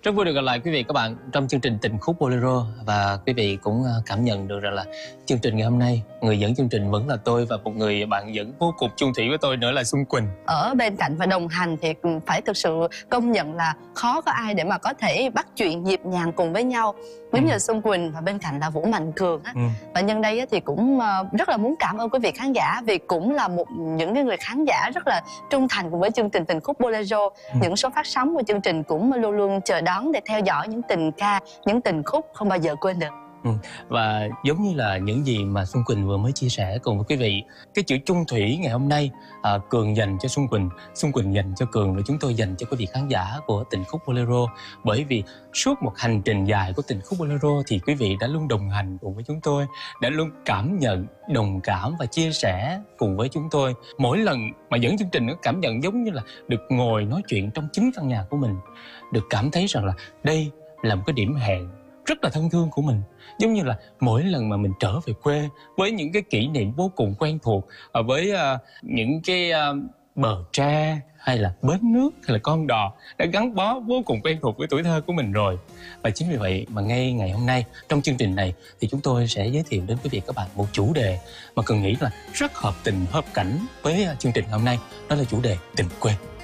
Rất vui được gặp lại quý vị các bạn trong chương trình Tình Khúc Bolero. Và quý vị cũng cảm nhận được rằng là chương trình ngày hôm nay, người dẫn chương trình vẫn là tôi và một người bạn dẫn vô cùng chung thủy với tôi nữa là Xuân Quỳnh. Ở bên cạnh và đồng hành thì phải thực sự công nhận là khó có ai để mà có thể bắt chuyện nhịp nhàng cùng với nhau giống như Xuân Quỳnh, và bên cạnh là Vũ Mạnh Cường á. Và nhân đây á, thì cũng rất là muốn cảm ơn quý vị khán giả, vì cũng là những người khán giả rất là trung thành cùng với chương trình Tình Khúc Bolero. Những số phát sóng của chương trình cũng luôn luôn chờ đón để theo dõi những tình ca, những tình khúc không bao giờ quên được. Và giống như là những gì mà Xuân Quỳnh vừa mới chia sẻ cùng với quý vị, cái chữ chung thủy ngày hôm nay, Cường dành cho Xuân Quỳnh dành cho Cường, và chúng tôi dành cho quý vị khán giả của Tình Khúc Bolero. Bởi vì suốt một hành trình dài của Tình Khúc Bolero thì quý vị đã luôn đồng hành cùng với chúng tôi, đã luôn cảm nhận, đồng cảm và chia sẻ cùng với chúng tôi. Mỗi lần mà dẫn chương trình, nó cảm nhận giống như là được ngồi nói chuyện trong chính căn nhà của mình, được cảm thấy rằng là đây là một cái điểm hẹn rất là thân thương của mình. Giống như là mỗi lần mà mình trở về quê với những cái kỷ niệm vô cùng quen thuộc, với những cái bờ tre hay là bến nước hay là con đò đã gắn bó vô cùng quen thuộc với tuổi thơ của mình rồi. Và chính vì vậy mà ngay ngày hôm nay trong chương trình này thì chúng tôi sẽ giới thiệu đến quý vị các bạn một chủ đề mà Cường nghĩ là rất hợp tình hợp cảnh với chương trình hôm nay, đó là chủ đề tình quê.